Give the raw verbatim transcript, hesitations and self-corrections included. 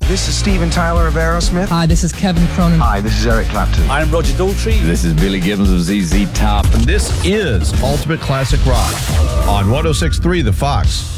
This is Steven Tyler of Aerosmith. Hi, this is Kevin Cronin. Hi, this is Eric Clapton. I'm Roger Daltrey. This is Billy Gibbons of Z Z Top. And this is Ultimate Classic Rock on one oh six point three The Fox.